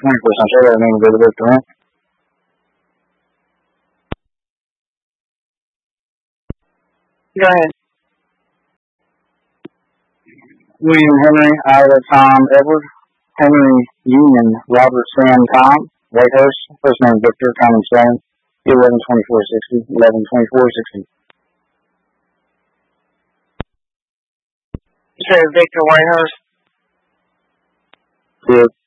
24 cents. I name of Victor. Go ahead. William Henry, Ira Tom Edward, Henry Union, Robert Sam Tom, Whitehurst, first name Victor, common spelling, 112460, 112460. You said Victor Whitehurst? Good.